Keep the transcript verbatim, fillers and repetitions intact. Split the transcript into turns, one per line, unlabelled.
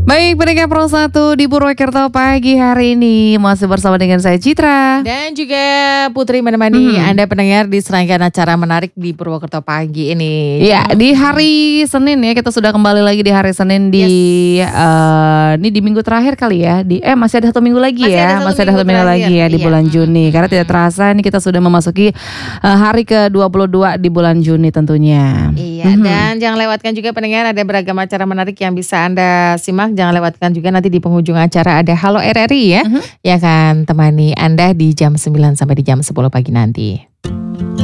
Baik, pendengar Pro satu di Purwokerto pagi hari ini masih bersama dengan saya Citra
dan juga Putri menemani hmm. Anda pendengar di serangkaian acara menarik di Purwokerto pagi ini.
Ya, di hari Senin ya, kita sudah kembali lagi di hari Senin di yes. uh, ini di minggu terakhir kali ya. Di eh masih ada satu minggu lagi masih ya, ada masih ada satu minggu, minggu lagi ya di iya. bulan Juni. Hmm. Karena tidak terasa ini kita sudah memasuki uh, hari ke dua puluh dua di bulan Juni tentunya.
Iya, hmm. dan jangan lewatkan juga pendengar ada beragam acara menarik yang bisa Anda simak. Jangan lewatkan juga nanti di penghujung acara ada Halo R R I ya. Uh-huh. Ya kan, temani Anda di jam sembilan sampai di jam sepuluh pagi nanti.